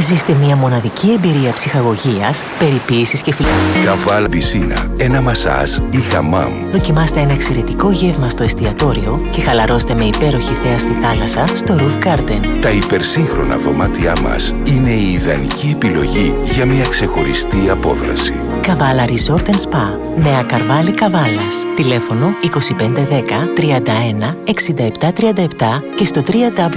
Ζήστε μια μοναδική εμπειρία ψυχαγωγίας, περιποίησης και Καβάλα πισίνα, ένα μασάζ ή χαμάμ. Δοκιμάστε ένα εξαιρετικό γεύμα στο εστιατόριο και χαλαρώστε με υπέροχη θέα στη θάλασσα στο Roof Garden. Τα υπερσύγχρονα δωμάτια μας είναι η ιδανική επιλογή για μια ξεχωριστή απόδραση. Καβάλα Resort and Spa. Νέα Καρβάλη Καβάλας. Τηλέφωνο 2510 31 67 37 και στο www